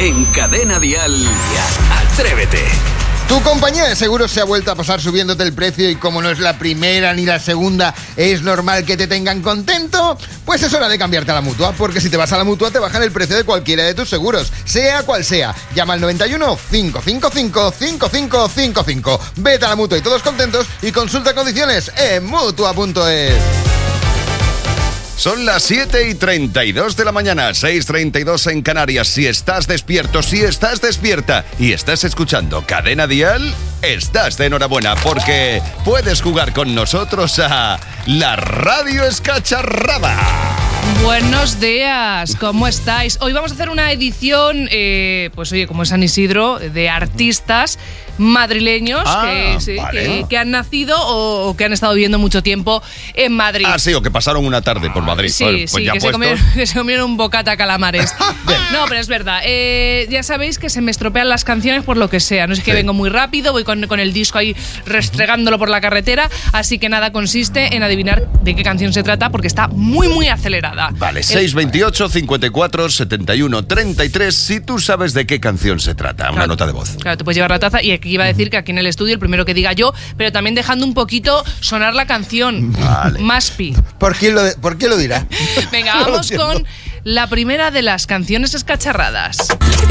en Cadena Dial. Atrévete. Tu compañía de seguros se ha vuelto a pasar subiéndote el precio y como no es la primera ni la segunda, es normal que te tengan contento. Pues es hora de cambiarte a la Mutua, porque si te vas a la Mutua te bajan el precio de cualquiera de tus seguros, sea cual sea. Llama al 91 555 5555. Vete a la Mutua y todos contentos y consulta condiciones en Mutua.es. Son las 7:32 de la mañana, 6:32 en Canarias. Si estás despierto, si estás despierta y estás escuchando Cadena Dial, estás de enhorabuena porque puedes jugar con nosotros a la Radio Escacharrada. Buenos días, ¿cómo estáis? Hoy vamos a hacer una edición, pues oye, como es San Isidro, de artistas madrileños que han nacido o que han estado viviendo mucho tiempo en Madrid. Ah, sí, o que pasaron una tarde por Madrid. Sí, bueno, pues sí, ya que se comieron un bocata calamares. No, pero es verdad. Ya sabéis que se me estropean las canciones por lo que sea. No es que vengo muy rápido, voy con el disco ahí restregándolo por la carretera. Así que nada, consiste en adivinar de qué canción se trata porque está muy, muy acelerada. Vale, 628 54 71 33 si tú sabes de qué canción se trata. Una nota de voz. Claro, te puedes llevar la taza y aquí iba a decir que aquí en el estudio el primero que diga yo, pero también dejando un poquito sonar la canción. Vale. Maspi. ¿Por qué lo dirá? Venga, vamos con la primera de las canciones escacharradas.